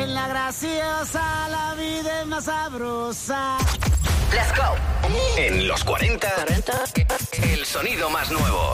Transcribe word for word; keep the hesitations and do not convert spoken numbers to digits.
en la graciosa la vida es más sabrosa. Let's go. En los cuarenta, el sonido más nuevo.